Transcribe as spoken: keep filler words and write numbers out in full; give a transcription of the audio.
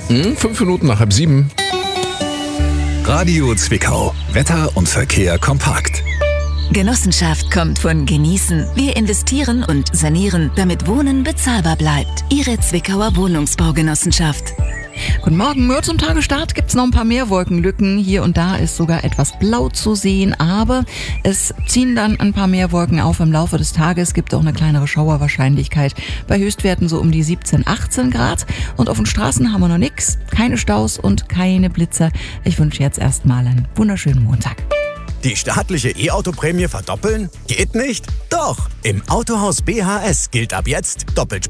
Hm, fünf Minuten nach halb sieben. Radio Zwickau. Wetter und Verkehr kompakt. Genossenschaft kommt von Genießen. Wir investieren und sanieren, damit Wohnen bezahlbar bleibt. Ihre Zwickauer Wohnungsbaugenossenschaft. Guten Morgen, nur zum Tagestart gibt's noch ein paar mehr Wolkenlücken. Hier und da ist sogar etwas blau zu sehen, aber es ziehen dann ein paar mehr Wolken auf im Laufe des Tages. Gibt auch eine kleinere Schauerwahrscheinlichkeit bei Höchstwerten so um die siebzehn, achtzehn Grad. Und auf den Straßen haben wir noch nichts, keine Staus und keine Blitzer. Ich wünsche jetzt erstmal einen wunderschönen Montag. Die staatliche E-Auto-Prämie verdoppeln? Geht nicht? Doch! Im Autohaus B H S gilt ab jetzt doppelt